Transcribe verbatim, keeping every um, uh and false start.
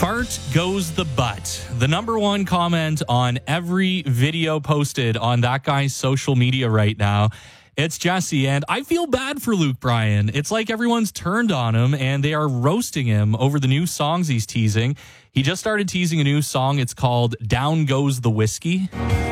Fart goes the butt. The number one comment on every video posted on that guy's social media right now. It's Jesse, and I feel bad for Luke Bryan. It's like everyone's turned on him, and they are roasting him over the new songs he's teasing. He just started teasing a new song. It's called Down Goes the Whiskey.